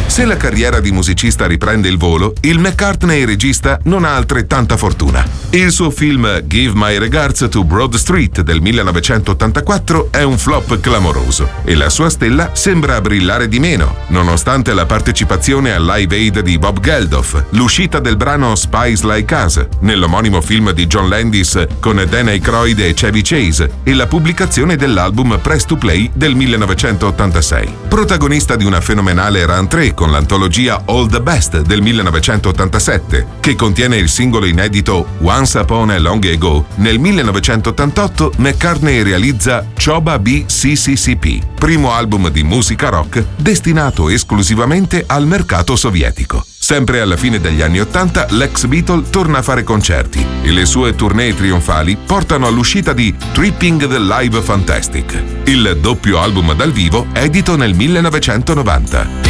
Se la carriera di musicista riprende il volo, il McCartney regista non ha altrettanta fortuna. Il suo film Give My Regards to Broad Street del 1984 è un flop clamoroso e la sua stella sembra brillare di meno, nonostante la partecipazione al Live Aid di Bob Geldof, l'uscita del brano Spies Like Us nell'omonimo film di John Landis con Dan Aykroyd e Chevy Chase e la pubblicazione dell'album Press to Play del 1986. Protagonista di una fenomenale run 3 con l'antologia All the Best del 1987, che contiene il singolo inedito Once Upon a Long Ago, nel 1988 McCartney realizza Choba B CCCP, primo album di musica rock destinato esclusivamente al mercato sovietico. Sempre alla fine degli anni '80 l'ex Beatle torna a fare concerti e le sue tournée trionfali portano all'uscita di Tripping the Live Fantastic, il doppio album dal vivo edito nel 1990.